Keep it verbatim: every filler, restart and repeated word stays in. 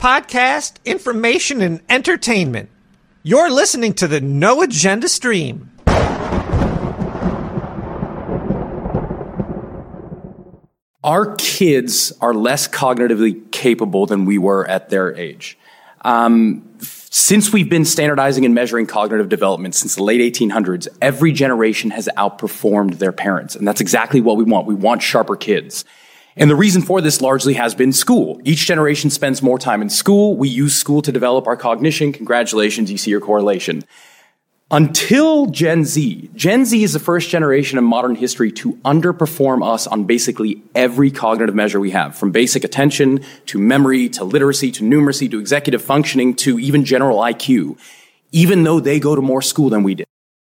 podcast, information, and entertainment. You're listening to the No Agenda Stream. Our kids are less cognitively capable than we were at their age. Um, since we've been standardizing and measuring cognitive development since the late eighteen hundreds, every generation has outperformed their parents. And that's exactly what we want. We want sharper kids. And the reason for this largely has been school. Each generation spends more time in school. We use school to develop our cognition. Congratulations, you see your correlation. Until Gen Z, Gen Z is the first generation in modern history to underperform us on basically every cognitive measure we have, from basic attention to memory to literacy to numeracy to executive functioning to even general I Q, even though they go to more school than we did.